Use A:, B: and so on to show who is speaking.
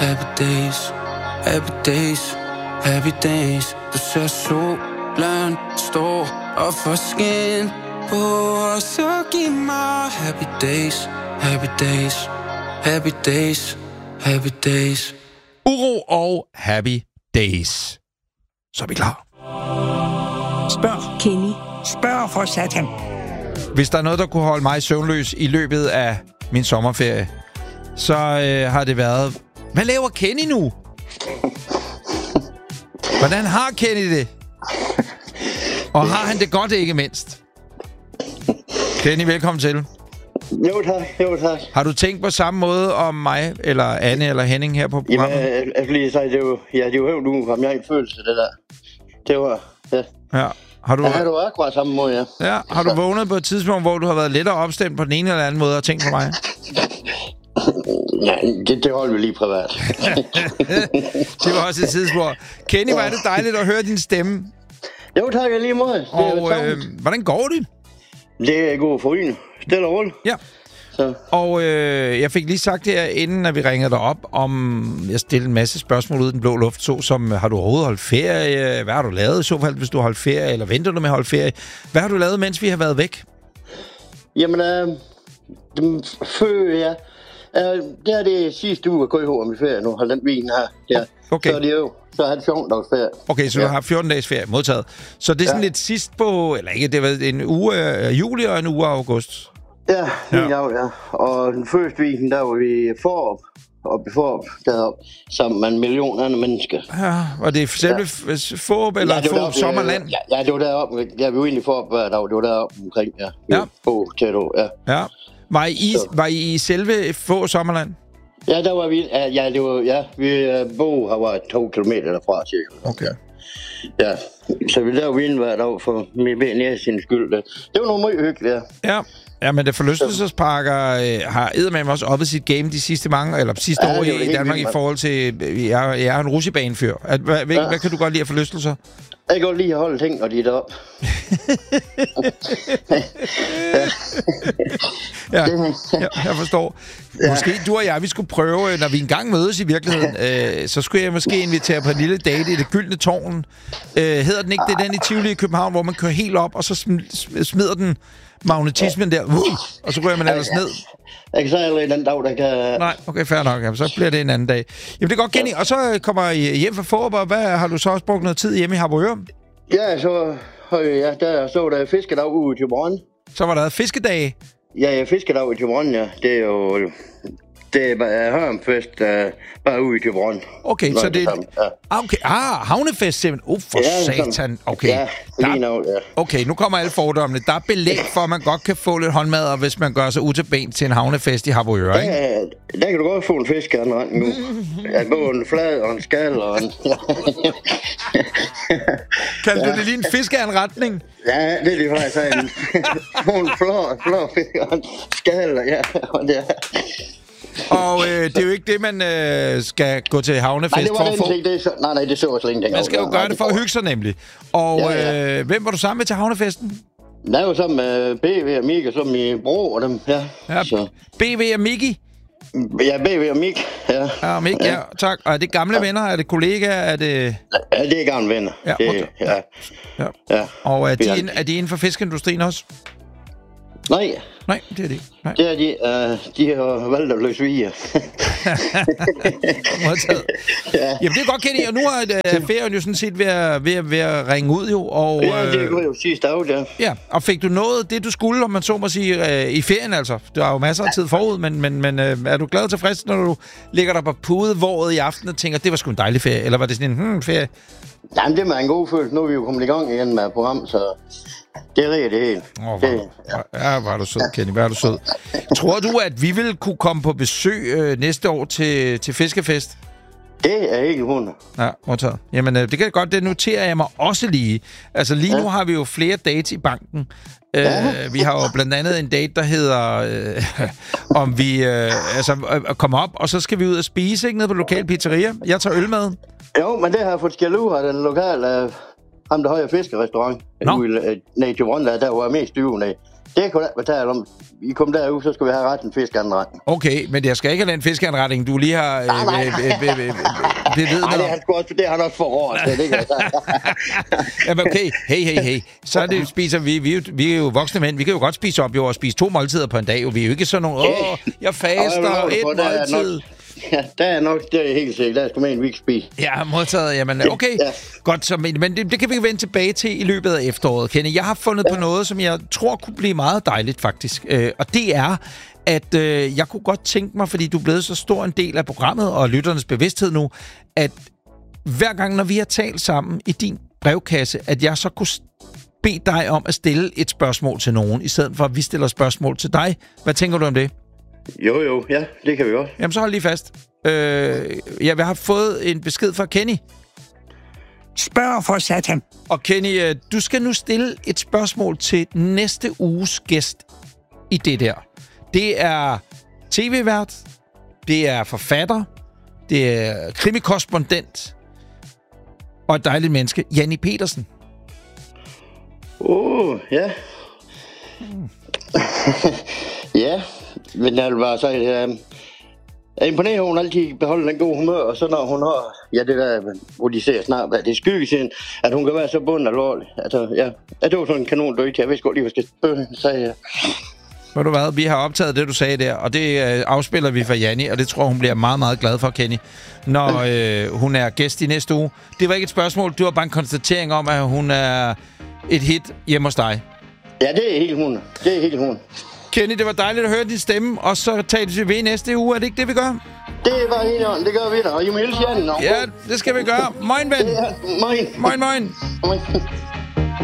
A: happy days, happy days, happy days. Du ser solen stå og få skin på, og så giv mig happy days, happy days, happy days, happy days.
B: Uro og Happy Days. Så er vi klar.
C: Spørg
D: Kenny.
C: Spørg for satan.
B: Hvis der er noget, der kunne holde mig søvnløs i løbet af min sommerferie, så har det været... Hvad laver Kenny nu? Hvordan har Kenny det? Og har han det godt, ikke mindst? Kenny, velkommen til.
E: Jo tak.
B: Har du tænkt på samme måde om mig, eller Anne, eller Henning her på programmet?
E: Jamen, jeg lige sige, det er jo helt nu, om jeg ikke følelse det der. Det var, ja.
B: Ja. Har du
E: akkurat samme måde, ja.
B: Ja, har du vågnet på et tidspunkt, hvor du har været lettere opstemt på den ene eller anden måde og tænkt på mig?
E: Ja, det holder vi lige privat.
B: Det var også et tidsspor. Kenny, var det dejligt at høre din stemme.
E: Jo tak, lige måde.
B: Og hvordan går det?
E: Det er god for øjne. Stille og roligt.
B: Ja.
E: Så.
B: Og jeg fik lige sagt her, inden at vi ringede dig op, om jeg stillede en masse spørgsmål ud i den blå luft, såsom, har du overhovedet holdt ferie? Hvad har du lavet i så fald, hvis du har holdt ferie? Eller venter du med at holde ferie? Hvad har du lavet, mens vi har været væk?
E: Jamen, ja. Det er det sidste uge, at gå i år om i ferie nu. Har den vin her. Ja.
B: Okay.
E: Så er det jo. Så har det 14 dages ferie.
B: Okay, så du har 14 dages ferie modtaget. Så det er sådan lidt sidst på, eller ikke, det var en uge af juli og en uge af august.
E: Ja. Og den første weekend, der var vi i Fårup, deroppe, sammen med 1 million andre mennesker.
B: Ja, og det er selve Fårup eller Fårup Sommerland?
E: Ja, det var deroppe. Ja, vi var egentlig Fårup hver dag. Det var deroppe omkring, ja. Fårup tæt over, ja.
B: Ja. Var I selve Fårup Sommerland?
E: Ja, der var vi. Ja, det var, ja. Vi boede her var 2 kilometer derfra, cirka.
B: Okay.
E: Ja, så vi lavede vin hver dag for min ben sin skyld. Det var noget meget hyggeligt, ja.
B: Ja, men det forlystelsesparker har eddermame også oppet sit game de sidste år i Danmark i forhold til... Jeg er en rutsjebanefyr. Hvad kan du godt lide af forlystelser?
E: Jeg kan godt lide at holde ting, når de er deroppe.
B: Ja, jeg forstår. Måske du og jeg, vi skulle prøve, når vi engang mødes i virkeligheden, så skulle jeg måske invitere på en lille date i det gyldne tårn. Hedder den ikke? Det er den i Tivoli i København, hvor man kører helt op, og så smider den magnetismen der, og så ryger man ellers ned.
E: Jeg kan sige allerede den dag, der kan...
B: Nej, okay, fair nok. Jamen, så bliver det en anden dag. Jamen, det er godt, Kenny. Og så kommer I hjem fra Fårup, og hvad har du så også brugt noget tid hjemme i Harboøre?
E: Ja, så der fiskedag ude i Thyborøn.
B: Så var der fiskedage?
E: Ja, fiskedag i Thyborøn, ja. Det er jo... Det er Hørmfest, bare ude i Thyborøn.
B: Okay, så det er... Okay, havnefest simpelthen. For satan. Okay.
E: Ja, lige nu, ja.
B: Okay, nu kommer alle fordommene. Der er belæg for, at man godt kan få lidt håndmad, hvis man gør sig ud til ben til en havnefest i Harboøre, ikke?
E: Ja, der kan du godt få en fiskeanretning nu. Ja, både en flad og en skal og en...
B: Kalder du det lige en fiskeanretning?
E: Ja, det er lige faktisk en... en flå fisk og en skal, ja. Og det er...
B: Og det er jo ikke det, man skal gå til havnefest for at få.
E: Nej, det så jeg slet ikke.
B: Man skal jo gøre det for at hygge sig nemlig. Og hvem var du sammen med til havnefesten?
E: Der var sammen med BV og Mik, og så min bror og dem, ja.
B: BV og Miki?
E: Ja, BV og Mik, ja.
B: Ja, Mik, ja, tak. Og er det gamle venner? Er det kollegaer? Er det...
E: Ja, det er gamle venner.
B: Ja. Og er de inden for fiskeindustrien også?
E: Nej,
B: det er det ikke. Nej.
E: Det er de har valgt at løse viger.
B: Jamen, det er godt, Kenny, og nu er ferien jo sådan set ved at ringe ud, jo. Og,
E: ja, det går jo sidste af, ja.
B: Ja, og fik du noget det, du skulle, om man så må sige, i ferien, altså? Der er jo masser af tid forud, men er du glad og tilfreds, når du ligger der på pudevåret i aften og tænker, det var sgu en dejlig ferie, eller var det sådan en ferie?
E: Jamen, det er en god følelse. Nu er vi jo kommet i gang igen med program, så... Det er det hele.
B: Var du sød, Kenny. Var du sød. Tror du, at vi vil kunne komme på besøg næste år til Fiskefest?
E: Det er ikke hun.
B: Ja, modtaget. Jamen, det kan godt. Det noterer jeg mig også lige. Altså, lige nu har vi jo flere dates i banken. Vi har jo blandt andet en date, der hedder, om vi kommer op, og så skal vi ud og spise, ikke, nede på lokal pizzeria. Jeg tager øl med.
E: Jo, men det har jeg fået skæld ud af den lokale... ham, der har fiskerestaurant. Nej, til Rwanda, der var mest dyve. Det kunne jeg ikke betale om. I kom derud, så skal vi have ret en fiskeanretning.
B: Okay, men jeg skal ikke have den fiskeanretning, du lige har...
E: Nej, det har han også for år.
B: Jamen okay, hey. Så det spiser vi er jo voksne mænd. Vi kan jo godt spise op og spise 2 måltider på en dag. Vi er jo ikke sådan nogle, jeg faster et måltid.
E: Ja, der er nok, det er helt sikkert. Der er sgu med en week spise.
B: Ja, modtaget. Jamen, okay. Ja. Godt, så, men det kan vi vende tilbage til i løbet af efteråret, Kenny. Jeg har fundet på noget, som jeg tror kunne blive meget dejligt, faktisk. Og det er, at jeg kunne godt tænke mig, fordi du er blevet så stor en del af programmet og lytternes bevidsthed nu, at hver gang, når vi har talt sammen i din brevkasse, at jeg så kunne bede dig om at stille et spørgsmål til nogen, i stedet for at vi stiller spørgsmål til dig. Hvad tænker du om det?
E: Jo, ja, det kan vi godt.
B: Jamen, så hold lige fast. Jeg har fået en besked fra Kenny.
C: Spørg for satan.
B: Og Kenny, du skal nu stille et spørgsmål til næste uges gæst i det der. Det er tv-vært, det er forfatter, det er krimikorrespondent og et dejligt menneske, Janni Pedersen.
E: Ja. Ja, men jeg vil bare sige, jeg imponerer, at hun altid beholder den gode humør, og så når hun har, det der, hvor de ser snart, hvad det er skyggesiden, at hun kan være så bunden alvorlig. Altså, det var sådan en kanon død, jeg vidste godt lige, hvad jeg skal sige.
B: Ved du hvad, vi har optaget det, du sagde der, og det afspiller vi for Janni, og det tror hun bliver meget, meget glad for, Kenny, når hun er gæst i næste uge. Det var ikke et spørgsmål, det var bare en konstatering om, at hun er et hit hjemme hos dig.
E: Ja, det er helt hun.
B: Kenny, det var dejligt at høre din stemme, og så tales vi ved næste uge. Er det ikke det, vi gør?
E: Det er bare helt on. Det gør vi da, og I må hilse Janni.
B: Ja, det skal vi gøre. Moin, ven.
E: Ja, moin.
B: Moin.